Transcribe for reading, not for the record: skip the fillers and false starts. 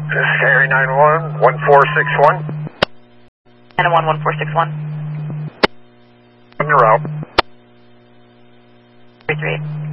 This is Harry 911, 1461. 911 1461. On your route. 33.